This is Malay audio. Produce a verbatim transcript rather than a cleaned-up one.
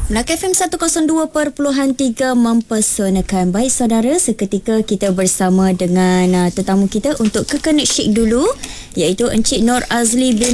Melaka F M seratus dua perpuluhan tiga mempesonakan. Baik saudara, seketika kita bersama dengan uh, tetamu kita untuk Kekenek Syik dulu, iaitu Encik Nur Azli bin